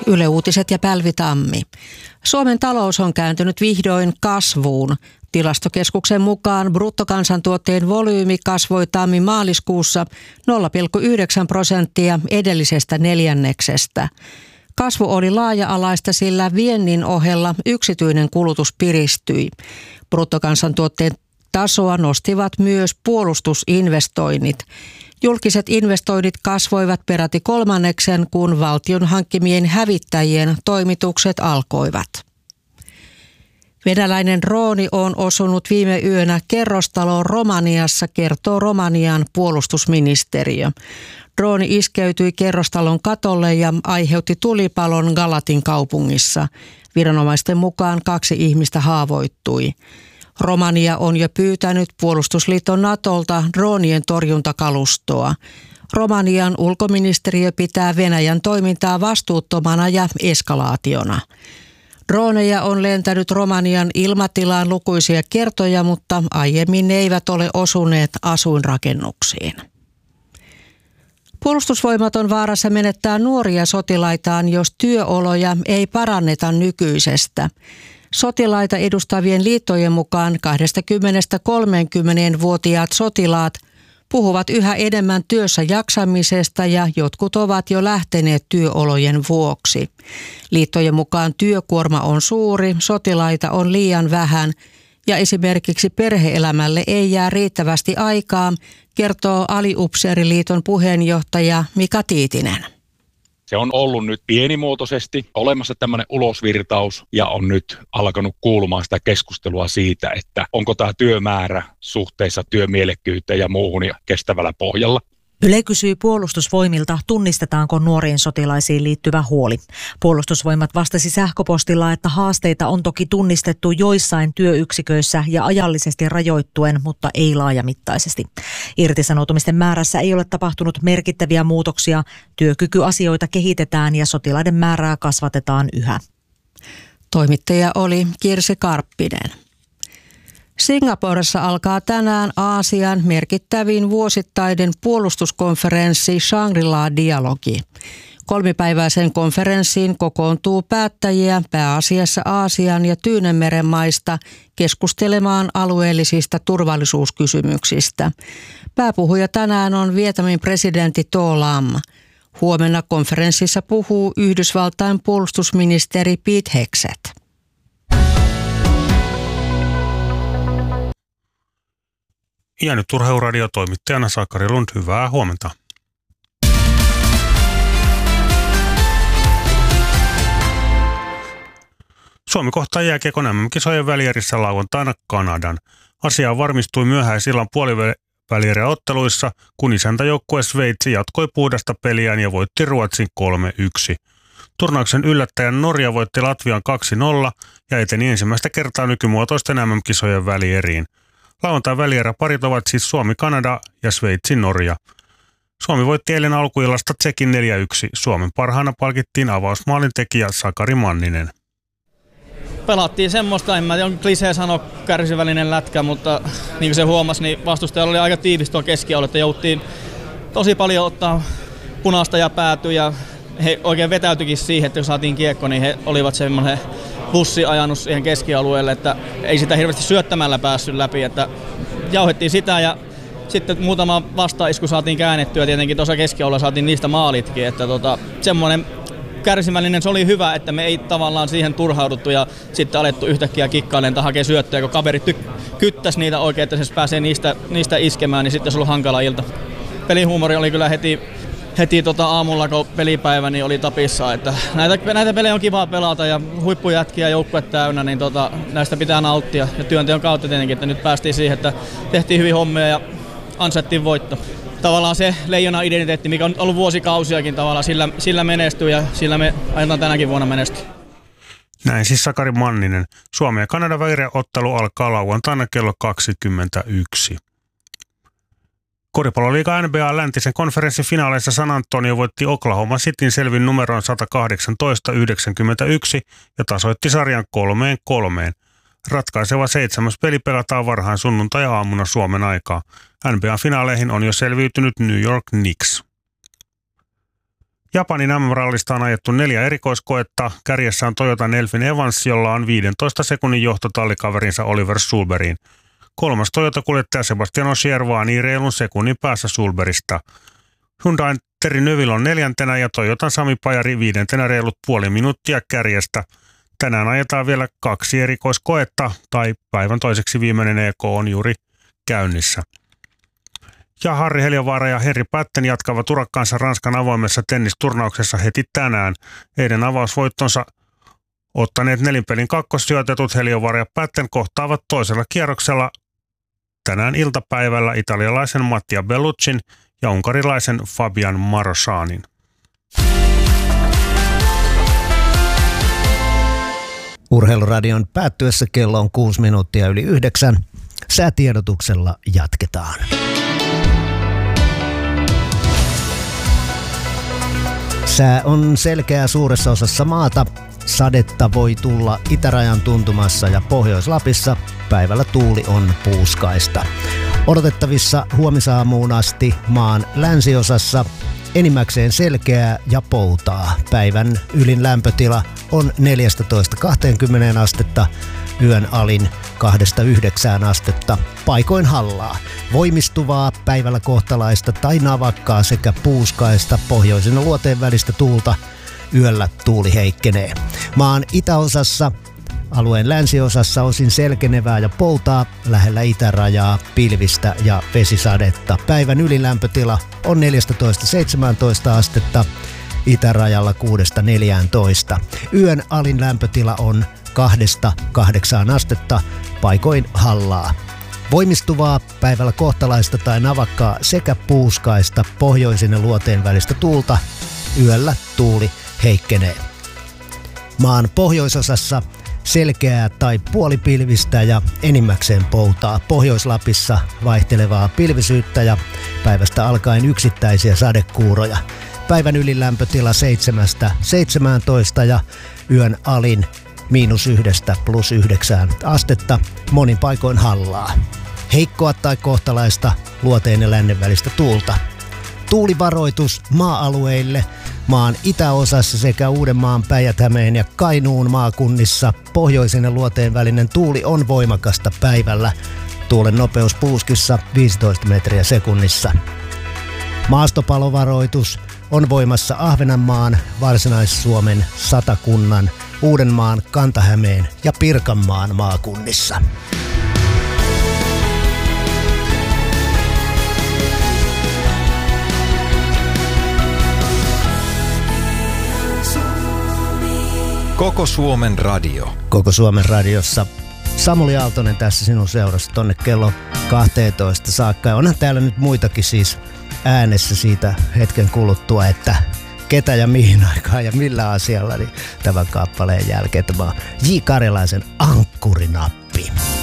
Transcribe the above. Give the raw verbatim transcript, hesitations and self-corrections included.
Yle Uutiset ja Pälvi Tammi. Suomen talous on kääntynyt vihdoin kasvuun. Tilastokeskuksen mukaan bruttokansantuotteen volyymi kasvoi tammi-maaliskuussa nolla pilkku yhdeksän prosenttia edellisestä neljänneksestä. Kasvu oli laaja-alaista, sillä viennin ohella yksityinen kulutus piristyi. Bruttokansantuotteen tasoa nostivat myös puolustusinvestoinnit. Julkiset investoinnit kasvoivat peräti kolmanneksen, kun valtion hankkimien hävittäjien toimitukset alkoivat. Venäläinen drooni on osunut viime yönä kerrostaloon Romaniassa, kertoo Romanian puolustusministeriö. Drooni iskeytyi kerrostalon katolle ja aiheutti tulipalon Galatin kaupungissa. Viranomaisten mukaan kaksi ihmistä haavoittui. Romania on jo pyytänyt puolustusliitto Natolta droonien torjuntakalustoa. Romanian ulkoministeriö pitää Venäjän toimintaa vastuuttomana ja eskalaationa. Drooneja on lentänyt Romanian ilmatilaan lukuisia kertoja, mutta aiemmin ne eivät ole osuneet asuinrakennuksiin. Puolustusvoimat on vaarassa menettää nuoria sotilaitaan, jos työoloja ei paranneta nykyisestä. Sotilaita edustavien liittojen mukaan kaksikymmentä-kolmekymmentävuotiaat sotilaat puhuvat yhä enemmän työssä jaksamisesta ja jotkut ovat jo lähteneet työolojen vuoksi. Liittojen mukaan työkuorma on suuri, sotilaita on liian vähän ja esimerkiksi perhe-elämälle ei jää riittävästi aikaa, kertoo Aliupseeriliiton puheenjohtaja Mika Tiitinen. Se on ollut nyt pienimuotoisesti olemassa tämmöinen ulosvirtaus ja on nyt alkanut kuulumaan sitä keskustelua siitä, että onko tämä työmäärä suhteessa työmielekkyyteen ja muuhun ja kestävällä pohjalla. Yle kysyy Puolustusvoimilta, tunnistetaanko nuoriin sotilaisiin liittyvä huoli. Puolustusvoimat vastasi sähköpostilla, että haasteita on toki tunnistettu joissain työyksiköissä ja ajallisesti rajoittuen, mutta ei laajamittaisesti. Irtisanoutumisten määrässä ei ole tapahtunut merkittäviä muutoksia. Työkykyasioita kehitetään ja sotilaiden määrää kasvatetaan yhä. Toimittaja oli Kirsi Karppinen. Singaporessa alkaa tänään Aasian merkittävin vuosittainen puolustuskonferenssi Shangri-La-dialogi. Kolmipäiväisen konferenssiin kokoontuu päättäjiä pääasiassa Aasian ja Tyynenmeren maista keskustelemaan alueellisista turvallisuuskysymyksistä. Pääpuhuja tänään on Vietnamin presidentti To Lam. Huomenna konferenssissa puhuu Yhdysvaltain puolustusministeri Pete Hegseth. Ja nyt Urheiluradio toimittajana Sakari Lund, hyvää huomenta. Suomi kohtaa jääkiekon M M-kisojen välierissä lauantaina Kanadan. Asia varmistui myöhäisillan puolivälierä-otteluissa, kun isäntäjoukkue Sveitsi jatkoi puhdasta peliään ja voitti Ruotsin kolme yksi. Turnauksen yllättäjän Norja voitti Latvian kaksi nolla ja eteni ensimmäistä kertaa nykymuotoisten M M-kisojen välieriin. Lauantain välieräparit ovat siis Suomi-Kanada ja Sveitsi-Norja. Suomi voitti eilen alkuillasta Tsekin neljä yksi. Suomen parhaana palkittiin avausmaalin tekijä Sakari Manninen. Pelattiin semmoista, en mä tiedä, on klisee sanoa kärsivällinen lätkä, mutta niin kuin se huomasi, niin vastustajalla oli aika tiivis tuo keskialue, että jouttiin tosi paljon ottaa punaista ja päätyä ja he oikein vetäytyikin siihen, että kun saatiin kiekko, niin he olivat semmoinen bussi ajanut siihen keskialueelle, että ei sitä hirveästi syöttämällä päässyt läpi, että jauhettiin sitä ja sitten muutama vastaisku saatiin käännettyä, tietenkin tuossa keskialueella saatiin niistä maalitkin, että tota, semmoinen kärsimällinen, se oli hyvä, että me ei tavallaan siihen turhauduttu ja sitten alettu yhtäkkiä kikkailemaan tai hakea syöttöjä, kun kaverit ty- kyttäisi niitä oikein, että se pääsee niistä, niistä iskemään, niin sitten se oli hankala ilta. Pelihuumori oli kyllä heti Heti tota aamulla, kun pelipäivä, niin oli tapissa, että näitä, näitä pelejä on kiva pelata ja huippujätkiä joukkue täynnä, niin tota, näistä pitää nauttia ja työnteon kautta tietenkin, että nyt päästiin siihen, että tehtiin hyvin hommia ja ansaittiin voitto. Tavallaan se leijonan identiteetti, mikä on ollut vuosikausiakin tavallaan, sillä, sillä menestyy ja sillä me aiotaan tänäkin vuonna menestyä. Näin siis Sakari Manninen. Suomen ja Kanadan välieriä-ottelu alkaa lauantaina kello kaksikymmentäyksi. Koripalloliiga N B A läntisen konferenssin finaaleissa San Antonio voitti Oklahoma Cityn selvin numeroon sata kahdeksantoista yhdeksänkymmentäyksi ja tasoitti sarjan kolmeen kolmeen. Ratkaiseva seitsemäs peli pelataan varhain sunnuntai-aamuna Suomen aikaa. N B A-finaaleihin on jo selviytynyt New York Knicks. Japanin M M-rallista on ajettu neljä erikoiskoetta. Kärjessä on Toyotan Elfin Evans, jolla on viidentoista sekunnin johto tallikaverinsa Oliver Sulberiin. Kolmas Toyota-kuljettaja Sebastian Ogier vaan reilun sekunnin päässä Sulberista. Hyundain Terry Neuville on neljäntenä ja Toyotan Sami Pajari viidentenä reilut puoli minuuttia kärjestä. Tänään ajetaan vielä kaksi erikoiskoetta, tai päivän toiseksi viimeinen E K on juuri käynnissä. Ja Harri Heliövaara ja Henri Patten jatkavat urakkaansa Ranskan avoimessa tennisturnauksessa heti tänään. Heidän avausvoittonsa ottaneet nelinpelin kakkossijoitetut Heliövaara ja Patten kohtaavat toisella kierroksella tänään iltapäivällä italialaisen Mattia Belluccin ja unkarilaisen Fabian Marosanin. Urheiluradion päättyessä kello on kuusi minuuttia yli yhdeksän. Säätiedotuksella jatketaan. Sää on selkeä suuressa osassa maata. Sadetta voi tulla itärajan tuntumassa ja Pohjois-Lapissa. Päivällä tuuli on puuskaista. Odotettavissa huomisaamuun asti maan länsiosassa enimmäkseen selkeää ja poutaa. Päivän ylin lämpötila on neljätoista kaksikymmentä astetta, yön alin kahdesta yhdeksään astetta. Paikoin hallaa. Voimistuvaa päivällä kohtalaista tai navakkaa sekä puuskaista pohjoisen ja luoteen välistä tuulta. Yöllä tuuli heikkenee. Maan itäosassa, alueen länsiosassa osin selkenevää ja poutaa, lähellä itärajaa, pilvistä ja vesisadetta. Päivän ylilämpötila on neljätoista seitsemäntoista astetta, itärajalla kuudesta neljääntoista. Yön alin lämpötila on kahdesta kahdeksaan astetta, paikoin hallaa. Voimistuvaa päivällä kohtalaista tai navakkaa sekä puuskaista pohjoisen ja luoteen välistä tuulta. Yöllä tuuli heikkenee. Maan pohjoisosassa selkeää tai puolipilvistä ja enimmäkseen poutaa. Pohjois-Lapissa vaihtelevaa pilvisyyttä ja päivästä alkaen yksittäisiä sadekuuroja. Päivän ylilämpötila seitsemästä seitsemääntoista ja yön alin miinus yhdestä plus yhdeksään astetta. Monin paikoin hallaa. Heikkoa tai kohtalaista luoteen ja lännen välistä tuulta. Tuulivaroitus maa-alueille maan itäosassa sekä Uudenmaan, Päijät-Hämeen ja Kainuun maakunnissa. Pohjoisen ja luoteen välinen tuuli on voimakasta päivällä. Tuulen nopeus puuskissa viisitoista metriä sekunnissa. Maastopalovaroitus on voimassa Ahvenanmaan, Varsinais-Suomen, Satakunnan, Uudenmaan, Kanta-Hämeen ja Pirkanmaan maakunnissa. Koko Suomen radio. Koko Suomen radiossa Samuli Aaltonen tässä sinun seurassa tonne kello kaksitoista saakka. Ja onhan täällä nyt muitakin siis äänessä siitä hetken kuluttua, että ketä ja mihin aikaan ja millä asialla, niin tämän kappaleen jälkeen tämä on J. Karjalaisen Ankkurinappi.